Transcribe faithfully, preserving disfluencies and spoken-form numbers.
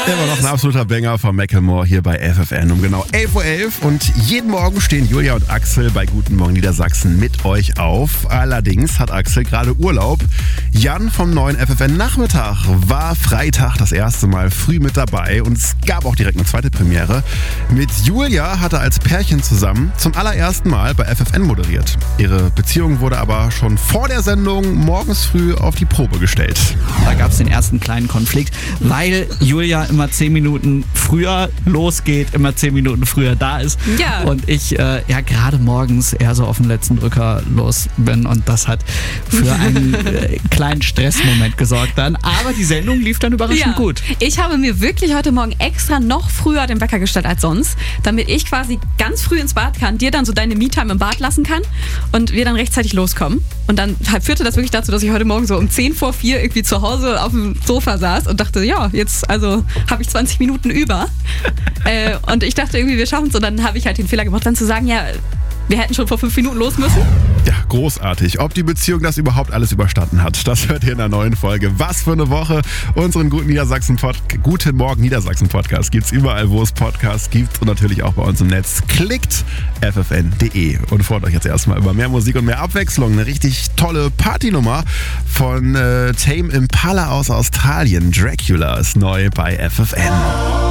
Immer noch ein absoluter Banger von Macklemore hier bei F F N um genau elf Uhr elf. Und jeden Morgen stehen Julia und Axel bei Guten Morgen Niedersachsen mit euch auf. Allerdings hat Axel gerade Urlaub. Jan vom neuen F F N Nachmittag war Freitag das erste Mal früh mit dabei. Und es gab auch direkt eine zweite Premiere. Mit Julia hat er als Pärchen zusammen zum allerersten Mal bei F F N moderiert. Ihre Beziehung wurde aber schon vor der Sendung morgens früh auf die Probe gestellt. Da gab es den ersten kleinen Konflikt, weil Julia immer zehn Minuten früher losgeht, immer zehn Minuten früher da ist. Ja. Und ich äh, ja gerade morgens eher so auf den letzten Drücker los bin. Und das hat für einen äh, kleinen Stressmoment gesorgt dann. Aber die Sendung lief dann überraschend Ja. gut. Ich habe mir wirklich heute Morgen extra noch früher den Wecker gestellt als sonst, damit ich quasi ganz früh ins Bad kann, dir dann so deine Me-Time im Bad lassen kann und wir dann rechtzeitig loskommen. Und dann führte das wirklich dazu, dass ich heute Morgen so um zehn vor vier irgendwie zu Hause auf dem Sofa saß und dachte, ja, jetzt also habe ich zwanzig Minuten über. äh, und ich dachte irgendwie, wir schaffen es. Und dann habe ich halt den Fehler gemacht, dann zu sagen, ja, wir hätten schon vor fünf Minuten los müssen. Ja, großartig. Ob die Beziehung das überhaupt alles überstanden hat, das hört ihr in der neuen Folge. Was für eine Woche. Unseren Guten, Niedersachsen Pod- Guten Morgen Niedersachsen Podcast gibt's überall, wo es Podcasts gibt und natürlich auch bei uns im Netz. Klickt f f n punkt d e und freut euch jetzt erstmal über mehr Musik und mehr Abwechslung. Eine richtig tolle Partynummer von äh, Tame Impala aus Australien. Dracula ist neu bei F F N.